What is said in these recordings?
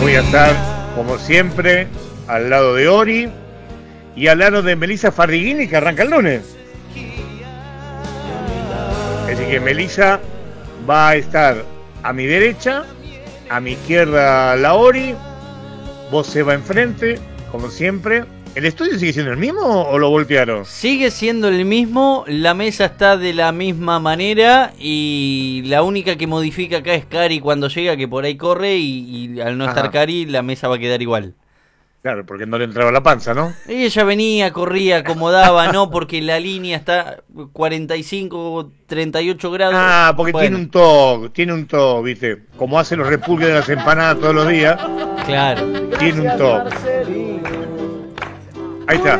Voy a estar, como siempre, al lado de Ori y al lado de Melissa Farriguini, que arranca el lunes. Así que Melissa va a estar a mi derecha, a mi izquierda la Ori, vos se va enfrente, como siempre. ¿El estudio sigue siendo el mismo o lo voltearon? Sigue siendo el mismo, la mesa está de la misma manera y la única que modifica acá es Cari cuando llega, que por ahí corre y al no estar Cari la mesa va a quedar igual. Claro, porque no le entraba la panza, ¿no? Ella venía, corría, acomodaba, ¿no? Porque la línea está 45, 38 grados. Ah, porque bueno. tiene un toque, ¿viste? Como hacen los repulgues de las empanadas todos los días. Claro. Tiene un toque. Ahí está.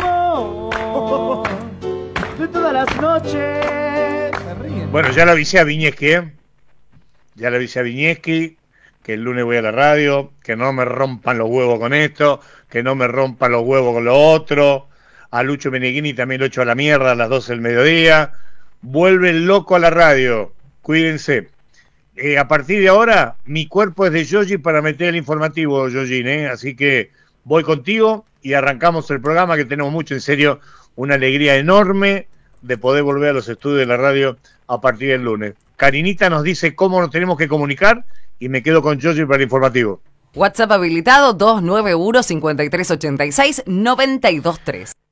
Bueno, ya le avisé a Viñeski, Ya le avisé a Viñeski que el lunes voy a la radio, que no me rompan los huevos con esto, que no me rompan los huevos con lo otro. A Lucho Meneghini también lo echo a la mierda a las 12 del mediodía. Vuelve loco a la radio. Cuídense. A partir de ahora, mi cuerpo es de Yogi para meter el informativo, Yogin, Así que voy contigo y arrancamos el programa, que tenemos mucho, en serio, una alegría enorme de poder volver a los estudios de la radio a partir del lunes. Karinita nos dice cómo nos tenemos que comunicar y me quedo con Yogi para el informativo. WhatsApp habilitado 291-5386-923.